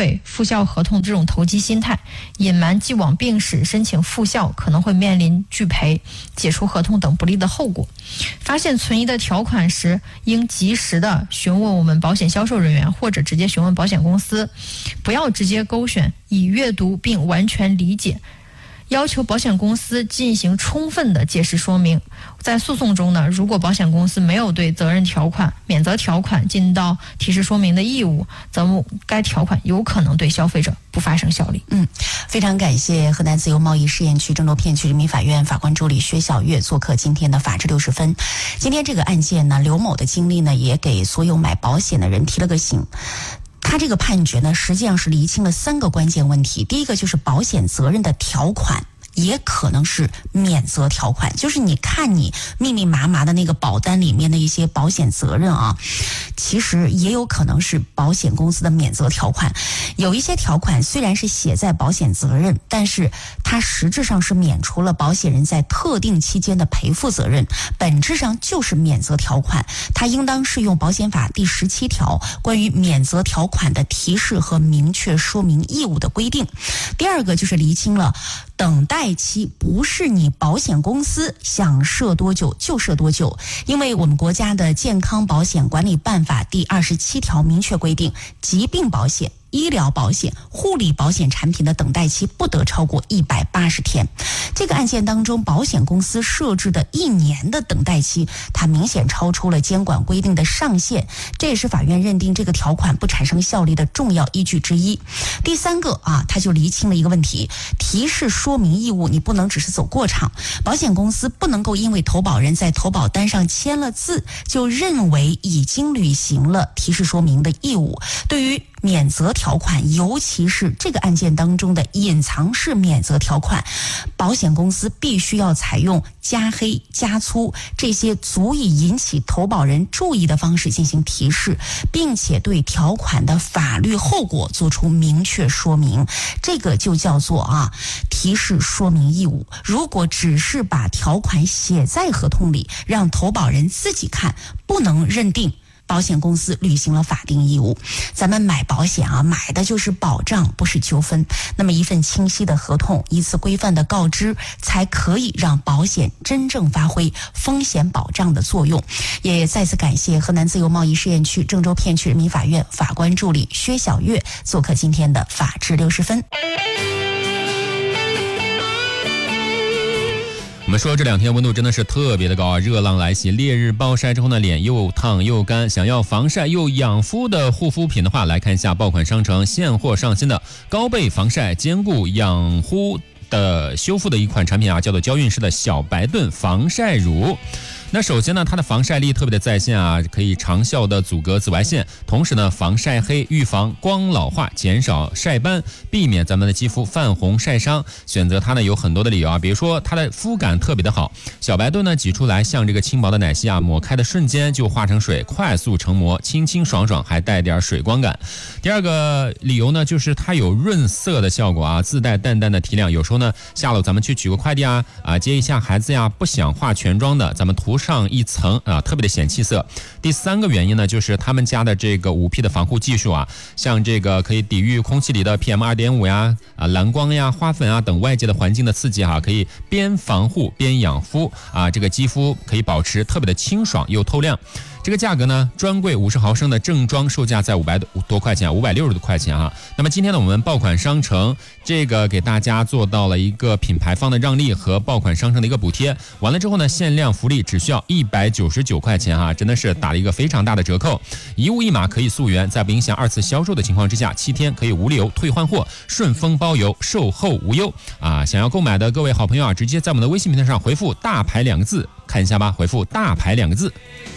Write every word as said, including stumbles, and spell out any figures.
费复效合同这种投机心态，隐瞒既往病史申请复效可能会面临拒赔、解除合同等不利的后果。发现存疑的条款时，应及时的询问我们保险销售人员，或者直接询问保险公司，不要直接勾选，以阅读并完全理解。要求保险公司进行充分的解释说明。在诉讼中呢，如果保险公司没有对责任条款、免责条款尽到提示说明的义务，则该条款有可能对消费者不发生效力。 嗯，非常感谢河南自由贸易试验区郑州片区人民法院法官助理薛晓月做客今天的法治六十分。今天这个案件呢，刘某的经历呢，也给所有买保险的人提了个醒。他这个判决呢，实际上是厘清了三个关键问题。第一个就是保险责任的条款也可能是免责条款，就是你看你密密麻麻的那个保单里面的一些保险责任啊，其实也有可能是保险公司的免责条款。有一些条款虽然是写在保险责任，但是它实质上是免除了保险人在特定期间的赔付责任，本质上就是免责条款，它应当适用保险法第十七条关于免责条款的提示和明确说明义务的规定。第二个就是厘清了等待期不是你保险公司想设多久就设多久，因为我们国家的健康保险管理办法第二十七条明确规定，疾病保险、医疗保险、护理保险产品的等待期不得超过一百八十天。这个案件当中，保险公司设置的一年的等待期，它明显超出了监管规定的上限，这也是法院认定这个条款不产生效力的重要依据之一。第三个啊，它就厘清了一个问题，提示说明义务你不能只是走过场，保险公司不能够因为投保人在投保单上签了字，就认为已经履行了提示说明的义务。对于免责条款，尤其是这个案件当中的隐藏式免责条款，保险公司必须要采用加黑、加粗这些足以引起投保人注意的方式进行提示，并且对条款的法律后果做出明确说明，这个就叫做啊提示说明义务。如果只是把条款写在合同里，让投保人自己看，不能认定保险公司履行了法定义务。咱们买保险啊，买的就是保障，不是纠纷。那么一份清晰的合同，一次规范的告知，才可以让保险真正发挥风险保障的作用。也再次感谢河南自由贸易试验区郑州片区人民法院法官助理薛晓月做客今天的法治六十分。 我们说这两天温度真的是特别的高啊，热浪来袭，烈日暴晒之后呢，脸又烫又干，想要防晒又养肤的护肤品的话，来看一下爆款商城现货上新的高倍防晒兼顾养肤的修复的一款产品啊，叫做娇韵诗的小白盾防晒乳。那首先呢，它的防晒力特别的在线啊，可以长效的阻隔紫外线，同时呢，防晒黑，预防光老化，减少晒斑，避免咱们的肌肤泛红晒伤。选择它呢有很多的理由啊，比如说它的肤感特别的好，小白盾呢挤出来像这个轻薄的奶昔啊，抹开的瞬间就化成水，快速成膜，清清爽爽，还带点水光感。第二个理由呢，就是它有润色的效果啊，自带淡淡的提亮。有时候呢，下楼咱们去取个快递啊，啊接一下孩子呀，不想化全妆的，咱们涂上一层啊，特别的显气色。第三个原因呢，就是他们家的这个五 P 的防护技术啊，像这个可以抵御空气里的 P M 二点五 呀、啊蓝光呀、花粉啊等外界的环境的刺激哈、啊，可以边防护边养肤啊，这个肌肤可以保持特别的清爽又透亮。这个价格呢，专柜五十毫升的正装售价在五百多块钱，五百六十多块钱哈、啊。那么今天呢，我们爆款商城这个给大家做到了一个品牌方的让利和爆款商城的一个补贴，完了之后呢，限量福利只需要一百九十九块钱哈、啊，真的是打了一个非常大的折扣，一物一码可以溯源，在不影响二次销售的情况之下，七天可以无理由退换货，顺丰包邮，售后无忧啊！想要购买的各位好朋友啊，直接在我们的微信平台上回复大牌两个字，看一下吧，回复大牌两个字。